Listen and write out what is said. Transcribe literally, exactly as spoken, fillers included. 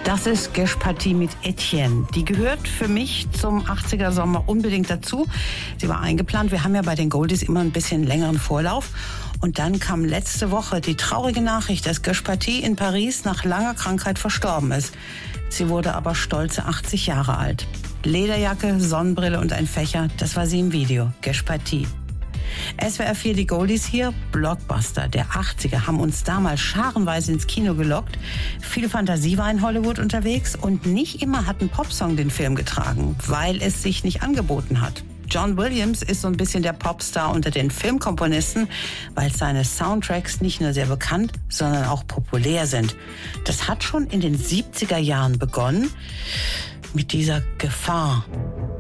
Das ist Gage Party mit Etienne. Die gehört für mich zum achtziger Sommer unbedingt dazu. Sie war eingeplant. Wir haben ja bei den Goldies immer ein bisschen längeren Vorlauf. Und dann kam letzte Woche die traurige Nachricht, dass Gage Party in Paris nach langer Krankheit verstorben ist. Sie wurde aber stolze achtzig Jahre alt. Lederjacke, Sonnenbrille und ein Fächer, das war sie im Video. Gage Party. S W R vier, die Goldies hier, Blockbuster der achtziger, haben uns damals scharenweise ins Kino gelockt. Viel Fantasie war in Hollywood unterwegs und nicht immer hat ein Popsong den Film getragen, weil es sich nicht angeboten hat. John Williams ist so ein bisschen der Popstar unter den Filmkomponisten, weil seine Soundtracks nicht nur sehr bekannt, sondern auch populär sind. Das hat schon in den siebziger Jahren begonnen mit dieser Gefahr.